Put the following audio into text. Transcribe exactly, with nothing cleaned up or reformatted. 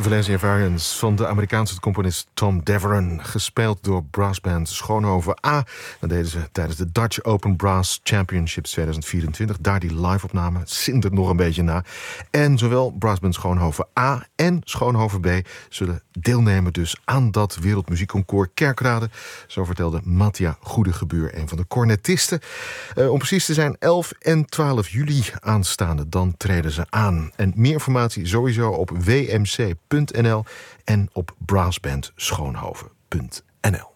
Valencia Variants van de Amerikaanse componist Tom Deveron, gespeeld door brassband Schoonhoven A. Dat deden ze tijdens de Dutch Open Brass Championships tweeduizend vierentwintig. Daar die live-opname zindert nog een beetje na. En zowel brassband Schoonhoven A en Schoonhoven B zullen deelnemen dus aan dat Wereldmuziekconcours Kerkrade. Zo vertelde Mattia Goedegebuur, een van de cornetisten. Uh, om precies te zijn, elf en twaalf juli aanstaande. Dan treden ze aan. En meer informatie sowieso op w m c punt n l en op brassband schoonhoven punt n l.